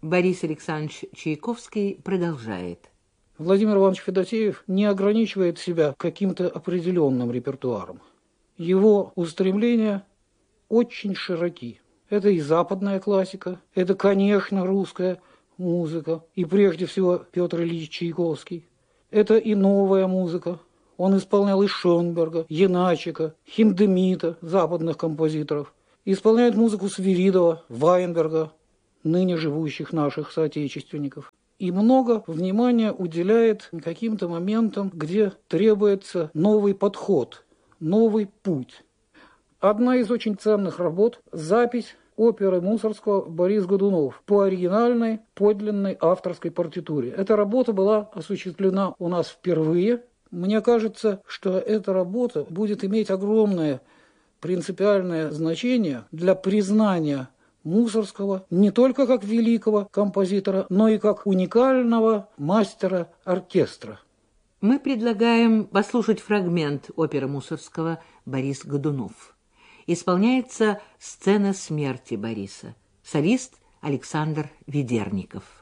Борис Александрович Чайковский продолжает. Владимир Иванович Федосеев не ограничивает себя каким-то определенным репертуаром. Его устремления очень широки. Это и западная классика, это, конечно, русская музыка, и прежде всего Петр Ильич Чайковский. Это и новая музыка. Он исполнял и Шонберга, Яначика, Хиндемита, западных композиторов. Исполняет музыку Свиридова, Вайнберга, ныне живущих наших соотечественников. И много внимания уделяет каким-то моментам, где требуется новый подход, новый путь. Одна из очень ценных работ – запись оперы Мусоргского «Борис Годунов» по оригинальной, подлинной авторской партитуре. Эта работа была осуществлена у нас впервые. Мне кажется, что эта работа будет иметь огромное принципиальное значение для признания Мусоргского не только как великого композитора, но и как уникального мастера оркестра. Мы предлагаем послушать фрагмент оперы Мусоргского «Борис Годунов». Исполняется сцена смерти Бориса. Солист Александр Ведерников.